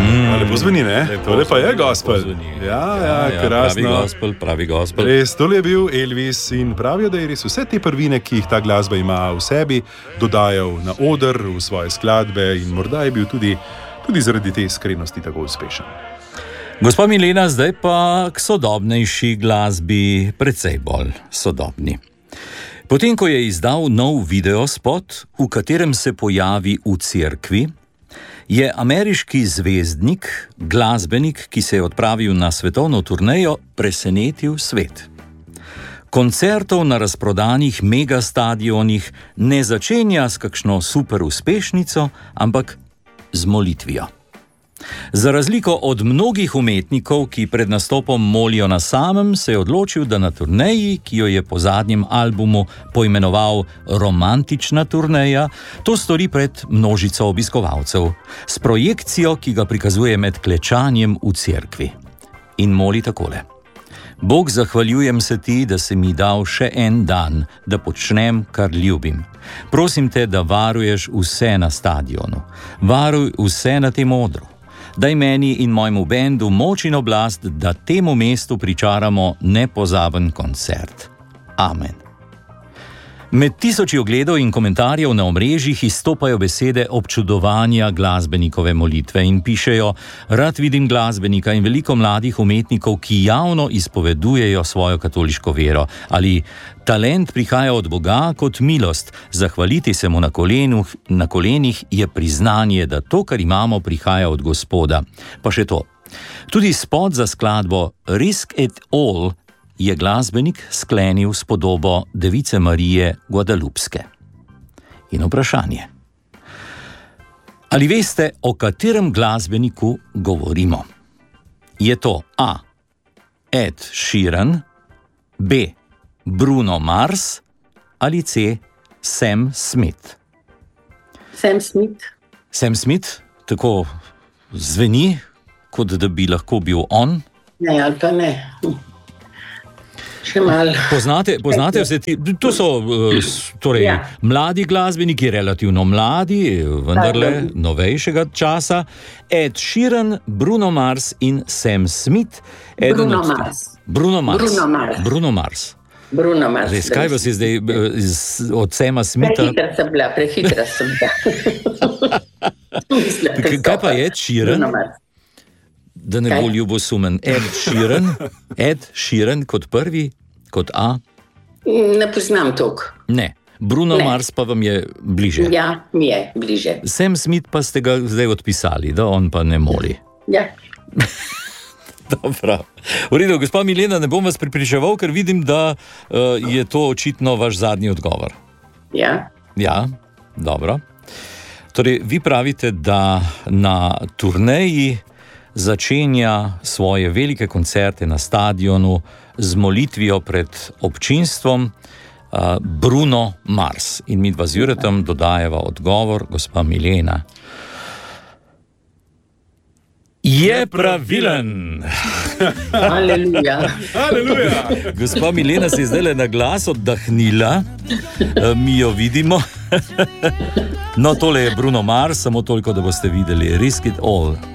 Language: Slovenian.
Lepo zveni, ne? Tole pa je gospel. Ja, krasno. Pravi gospel. Res, tole je bil Elvis in pravijo, da je res vse te prvine, ki jih ta glasba ima v sebi, dodajal na oder v svoje skladbe in morda je bil tudi zaradi te iskrenosti tako uspešen. Gospa Milena, zdaj pa k sodobnejši glasbi, precej bolj sodobni. Potem, ko je izdal nov videospot, v katerem se pojavi v cerkvi, je ameriški zvezdnik, glasbenik, ki se je odpravil na svetovno turnejo, presenetil svet. Koncertov na razprodanih megastadionih ne začenja s kakšno super uspešnico, ampak z molitvijo. Za razliko od mnogih umetnikov, ki pred nastopom molijo na samem, se je odločil, da na turneji, ki jo je po zadnjem albumu poimenoval Romantična turneja, to stori pred množico obiskovalcev, s projekcijo, ki ga prikazuje med klečanjem v cerkvi. In moli takole: Bog, zahvaljujem se ti, da si mi dal še en dan, da počnem, kar ljubim. Prosim te, da varuješ vse na stadionu. Varuj vse na tem odru. Daj meni in mojemu bendu moč in oblast, da temu mestu pričaramo nepozaben koncert. Amen. Med tisoči ogledov in komentarjev na omrežjih izstopajo besede občudovanja glasbenikove molitve in pišejo: rad vidim glasbenika in veliko mladih umetnikov, ki javno izpovedujejo svojo katoliško vero, ali talent prihaja od Boga kot milost, zahvaliti se mu na kolenih je priznanje, da to, kar imamo, prihaja od Gospoda. Pa še to. Tudi spot za skladbo Risk It All je glasbenik sklenil s podobo Device Marije Guadalupske. In vprašanje: ali veste, o katerem glasbeniku govorimo? Je to A. Ed Sheeran, B. Bruno Mars ali C. Sam Smith? Sam Smith. Sam Smith, tako zveni, kot da bi lahko bil on. Ne, ali pa ne. Še malo. Poznate vse ti, to so torej, mladi glasbeniki, relativno mladi, vendarle novejšega časa. Ed Sheeran, Bruno Mars in Sam Smith. Bruno Mars. Res, kaj vas je zdaj od Sama Smitha? Prehitra sem bila. Kaj pa Ed Sheeran? Da ne bo ljubosumen. Ed Sheeran kot prvi, kot A? Ne poznam toliko. Ne. Bruno Mars pa vam je bliže. Ja, mi je bliže. Sam Smith pa ste ga zdaj odpisali, da on pa ne moli. Ja. Dobro. V redu, gospa Milena, ne bom vas prepričeval, ker vidim, da je to očitno vaš zadnji odgovor. Ja. Ja, dobro. Torej, vi pravite, da na turneji začenja svoje velike koncerte na stadionu z molitvijo pred občinstvom Bruno Mars. In mi dva z Juretom dodajeva odgovor, gospa Milena. Je pravilen! Aleluja! Aleluja! Gospa Milena se je zdaj na glas oddahnila, mi jo vidimo. No, tole je Bruno Mars, samo toliko, da boste videli. Risk It All.